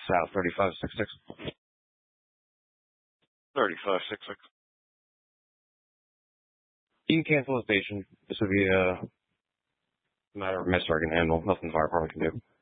South 3566. 3566. You can cancel the station. This would be a matter of mystery I can handle. Nothing the fire department can do.